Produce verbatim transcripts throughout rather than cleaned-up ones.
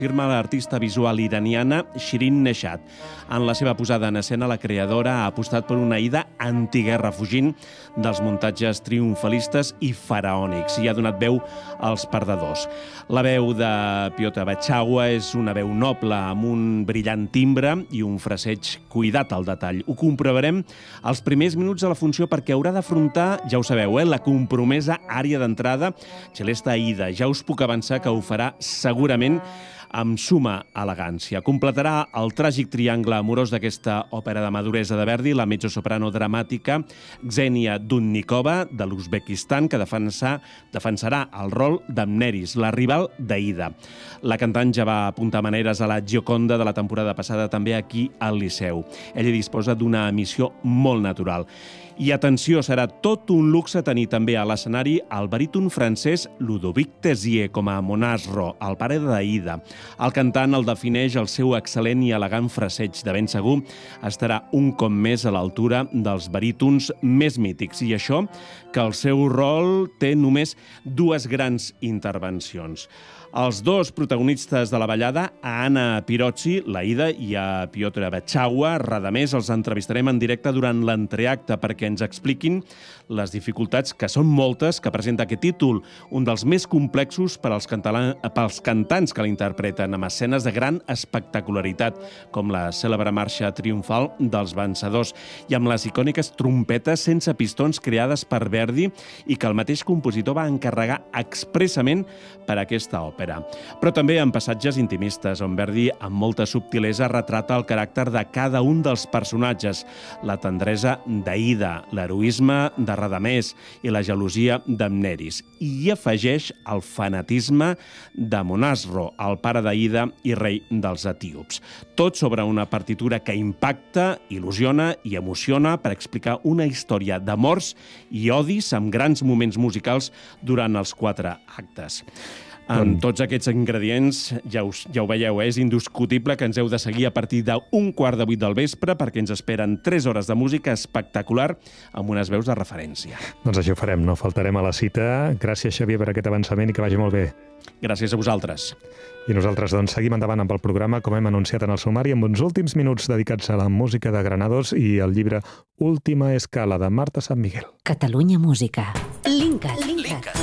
Firma l'artista visual iraniana Shirin Neshat. En la seva posada en escena, la creadora ha apostat per una Aida antiguerra, fugint dels muntatges triomfalistes i faraònics, i ha donat veu als perdedors. La veu de Piotr Bachagua és una veu noble, amb un brillant timbre i un fraseig cuidat al detall. Ho comprovarem als primers minuts de la funció, perquè haurà d'afrontar, ja ho sabeu, eh, la compromesa ària d'entrada, Celesta Aida. Ja us puc avançar que ho farà segurament amb suma elegància. Completarà el tràgic triangle amorós d'aquesta òpera de maduresa de Verdi, la mezzosoprano dramàtica Xenia Dudnikova, de l'Uzbekistan, que defensa, defensarà el rol d'Amneris, la rival d'Aida. La cantant ja va apuntar maneres a la Gioconda de la temporada passada, també aquí al Liceu. Ella disposa d'una emissió molt natural. I atenció, serà tot un luxe tenir també a l'escenari el baríton francès Ludovic Tézier com a Monasro, el pare d'Aida. El cantant el defineix el seu excel·lent i elegant fraseig. De ben segur estarà un cop més a l'altura dels barítons més mítics. I això, que el seu rol té només dues grans intervencions. Els dos protagonistes de la ballada, a Anna Pirozzi, l'Aida, i a Piotr Bachagua, Radamés, els entrevistarem en directe durant l'entreacte perquè ens expliquin les dificultats, que són moltes, que presenta aquest títol, un dels més complexos per als, pels cantants que l'interpreten, amb escenes de gran espectacularitat, com la cèlebre marxa triomfal dels vencedors, i amb les icòniques trompetes sense pistons creades per Verdi i que el mateix compositor va encarregar expressament per a aquesta òpera. Però també en passatges intimistes, on Verdi, amb molta subtilesa, retrata el caràcter de cada un dels personatges, la tendresa d'Aida, l'heroisme de Radamés i la gelosia d'Amneris. I hi afegeix el fanatisme de Monasro, el pare d'Aida i rei dels etíops. Tot sobre una partitura que impacta, il·lusiona i emociona per explicar una història d'amors i odis amb grans moments musicals durant els quatre actes. Amb tots aquests ingredients, ja, us, ja ho veieu, eh? És indiscutible que ens heu de seguir a partir d'un quart de vuit del vespre, perquè ens esperen tres hores de música espectacular amb unes veus de referència. Doncs això farem, no faltarem a la cita. Gràcies, Xavier, per aquest avançament i que vagi molt bé. Gràcies a vosaltres. I nosaltres, doncs, seguim endavant amb el programa, com hem anunciat en el sumari, amb uns últims minuts dedicats a la música de Granados i el llibre Última Escala, de Marta San Miguel. Catalunya Música. Linkat. Linkat.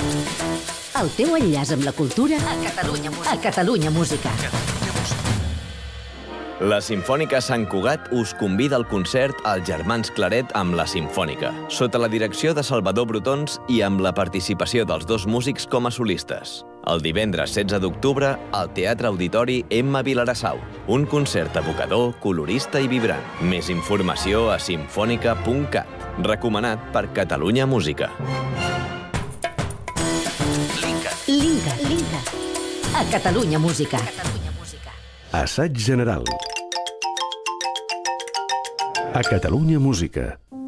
El teu enllaç amb la cultura a Catalunya Música. A Catalunya Música. La Simfònica Sant Cugat us convida al concert als Germans Claret amb la Simfònica, sota la direcció de Salvador Brotons i amb la participació dels dos músics com a solistes. El divendres setze d'octubre, al Teatre Auditori Emma Vilarassau. Un concert evocador, colorista i vibrant. Més informació a simfònica punt cat. Recomanat per Catalunya Música. Linkat. Linkat. A Catalunya Música. Assaig general. A Catalunya Música.